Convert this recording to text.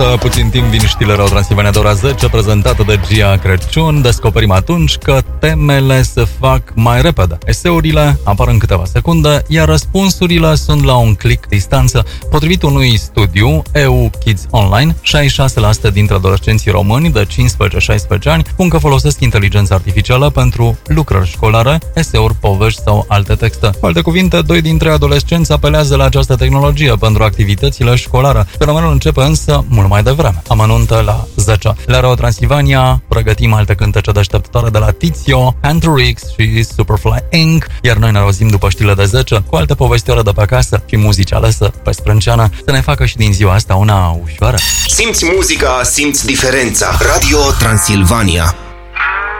Peste puțin timp vin știrile Radio Transilvania de ora 10, prezentată de Gia Crăciun. Descoperim atunci că temele se fac mai repede. Eseurile apar în câteva secunde, iar răspunsurile sunt la un click distanță. Potrivit unui studiu EU Kids Online, 66% dintre adolescenții români de 15-16 ani spun că folosesc inteligența artificială pentru lucrări școlare, eseuri, povești sau alte texte. Cu alte cuvinte, 2 dintre adolescenți apelează la această tehnologie pentru activitățile școlare. Fenomenul începe însă mult mai devreme. Amănunte la 10. La Radio Transilvania pregătim alte cântece deșteptătoare de la Tizio, Anturix și Superfly Inc. Iar noi ne auzim după știrile de 10 cu alte povestioare de pe acasă și muzici alese pe sprânceană să ne facă și din ziua asta una ușoară. Simți muzica, simți diferența. Radio Transilvania.